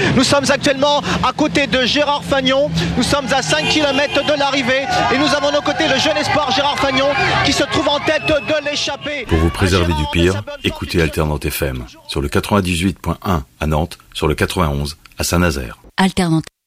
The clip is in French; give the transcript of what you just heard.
Nous sommes actuellement à côté de Gérard Fagnon. Nous sommes à 5 km de l'arrivée et nous avons de nos côtés le jeune espoir Gérard Fagnon qui se trouve en tête de l'échappée. Pour vous préserver du pire, écoutez Alternante FM sur le 98.1 à Nantes, sur le 91 à Saint-Nazaire. Alternante.